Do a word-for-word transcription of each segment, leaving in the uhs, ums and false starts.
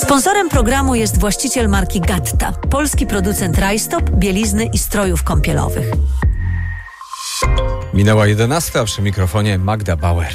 Sponsorem programu jest właściciel marki Gatta, polski producent rajstop, bielizny i strojów kąpielowych. Minęła jedenasta, przy mikrofonie Magda Bauer.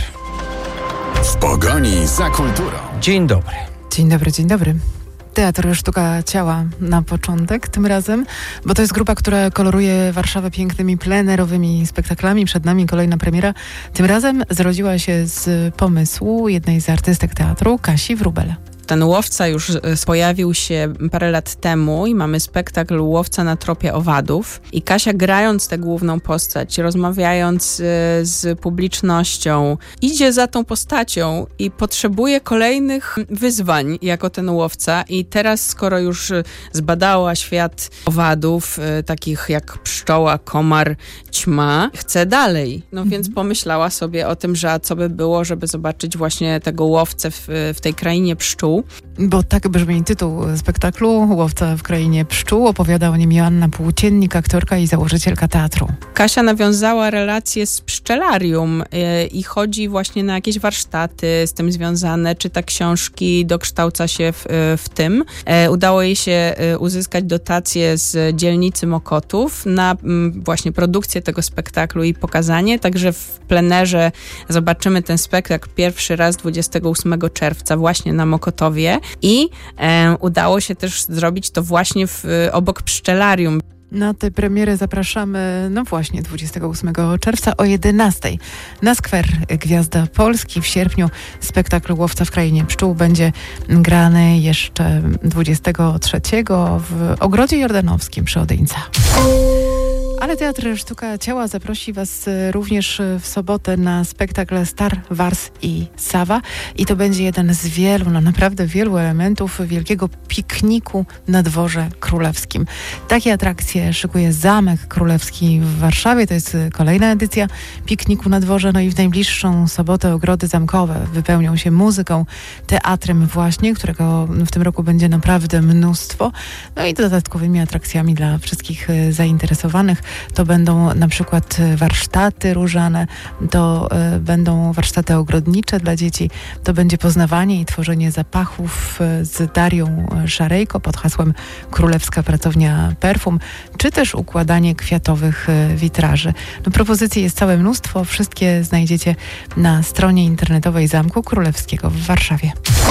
W pogoni za kulturą. Dzień dobry. Dzień dobry, dzień dobry. Teatr Sztuka Ciała na początek tym razem, bo to jest grupa, która koloruje Warszawę pięknymi plenerowymi spektaklami. Przed nami kolejna premiera. Tym razem zrodziła się z pomysłu jednej z artystek teatru, Kasi Wróbel. Ten Łowca już pojawił się parę lat temu i mamy spektakl Łowca na tropie owadów. I Kasia, grając tę główną postać, rozmawiając z publicznością, idzie za tą postacią i potrzebuje kolejnych wyzwań jako ten łowca. I teraz, skoro już zbadała świat owadów, takich jak pszczoła, komar, ćma, chce dalej. No więc pomyślała sobie o tym, że a co by było, żeby zobaczyć właśnie tego łowcę w, w tej krainie pszczół. Bo tak brzmi tytuł spektaklu Łowca w krainie pszczół. Opowiada o nim Joanna Płóciennik, aktorka i założycielka teatru. Kasia nawiązała relacje z pszczelarium yy, i chodzi właśnie na jakieś warsztaty z tym związane, czyta książki, dokształca się w, yy, w tym. Yy, udało jej się yy, uzyskać dotacje z dzielnicy Mokotów na yy, właśnie produkcję tego spektaklu i pokazanie. Także w plenerze zobaczymy ten spektakl pierwszy raz dwudziestego ósmego czerwca właśnie na Mokotowie. I e, udało się też zrobić to właśnie w, obok pszczelarium. Na tę premierę zapraszamy, no właśnie, dwudziestego ósmego czerwca o jedenastej na skwer Gwiazda Polski. W sierpniu spektakl Łowca w krainie pszczół będzie grany jeszcze dwudziestego trzeciego w Ogrodzie Jordanowskim przy Odyńca. Ale Teatr Sztuka Ciała zaprosi Was również w sobotę na spektakl Star Wars i Sawa. I to będzie jeden z wielu, no naprawdę wielu elementów wielkiego pikniku na Dworze Królewskim. Takie atrakcje szykuje Zamek Królewski w Warszawie. To jest kolejna edycja pikniku na dworze. No i w najbliższą sobotę ogrody zamkowe wypełnią się muzyką, teatrem właśnie, którego w tym roku będzie naprawdę mnóstwo. No i dodatkowymi atrakcjami dla wszystkich zainteresowanych. To będą na przykład warsztaty różane, to y, będą warsztaty ogrodnicze dla dzieci, to będzie poznawanie i tworzenie zapachów y, z Darią Szarejko pod hasłem Królewska Pracownia Perfum, czy też układanie kwiatowych y, witraży. No, propozycji jest całe mnóstwo, wszystkie znajdziecie na stronie internetowej Zamku Królewskiego w Warszawie.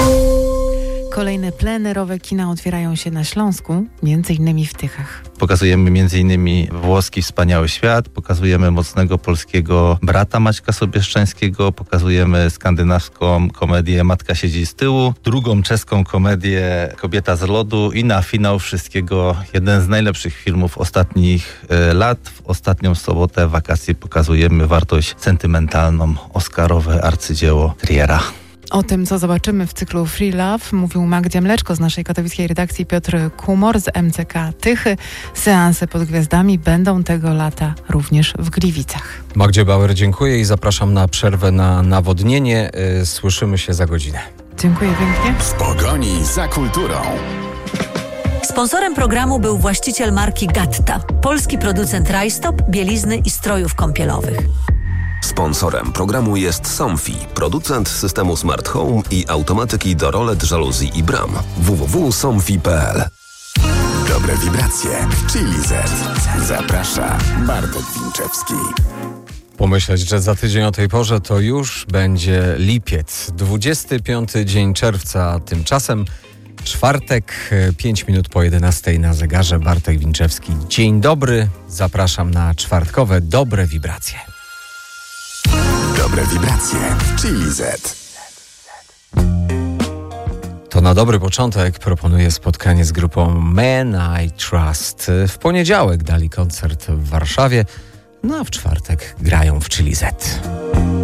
Kolejne plenerowe kina otwierają się na Śląsku, między innymi w Tychach. Pokazujemy między innymi włoski Wspaniały Świat, pokazujemy mocnego polskiego brata Maćka Sobieszczańskiego, pokazujemy skandynawską komedię Matka siedzi z tyłu, drugą czeską komedię Kobieta z lodu i na finał wszystkiego jeden z najlepszych filmów ostatnich y, lat. W ostatnią sobotę wakacji pokazujemy wartość sentymentalną, oscarowe arcydzieło Triera. O tym, co zobaczymy w cyklu Free Love, mówił Magdzie Mleczko z naszej katowickiej redakcji, Piotr Kumor z M C K Tychy. Seanse pod gwiazdami będą tego lata również w Gliwicach. Magdzie Bauer dziękuję i zapraszam na przerwę na nawodnienie. Słyszymy się za godzinę. Dziękuję pięknie. W pogoni za kulturą. Sponsorem programu był właściciel marki Gatta, polski producent rajstop, bielizny i strojów kąpielowych. Sponsorem programu jest Somfy, producent systemu Smart Home i automatyki do rolet, żaluzji i bram. w w w kropka somfy kropka p l. Dobre wibracje w Chili Z. Zaprasza Bartek Winczewski. Pomyśleć, że za tydzień o tej porze to już będzie lipiec, dwudziesty piąty dzień czerwca, tymczasem czwartek, pięć minut po jedenastej na zegarze. Bartek Winczewski. Dzień dobry, zapraszam na czwartkowe Dobre Wibracje. Dobre wibracje w Chili Z. To na dobry początek proponuję spotkanie z grupą Man I Trust. W poniedziałek dali koncert w Warszawie, no a w czwartek grają w Chili Z.